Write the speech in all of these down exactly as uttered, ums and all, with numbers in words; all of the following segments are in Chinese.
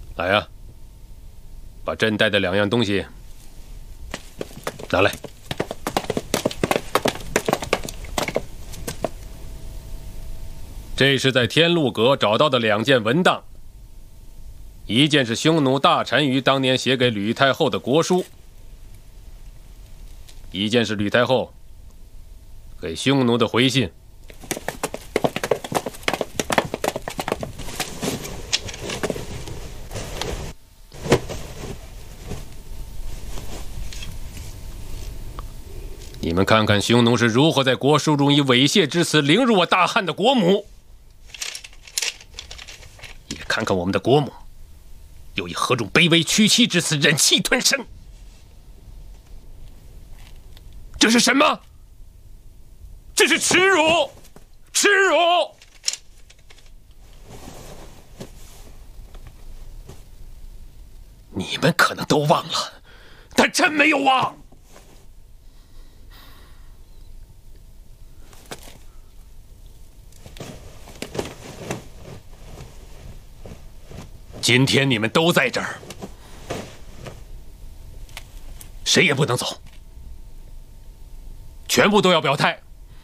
来呀，把朕带的两样东西拿来。这是在天禄阁找到的两件文档，一件是匈奴大单于当年写给吕太后的国书，一件是吕太后给匈奴的回信。 你们看看匈奴是如何在国书中以猥亵之词凌辱我大汉的国母，也看看我们的国母，又以何种卑微屈膝之词忍气吞声。这是什么？这是耻辱！耻辱！你们可能都忘了，但朕没有忘。 今天你们都在这儿，谁也不能走，全部都要表态。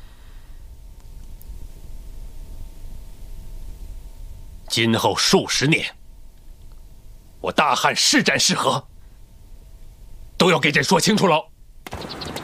今后数十年，我大汉是战是和，都要给朕说清楚喽。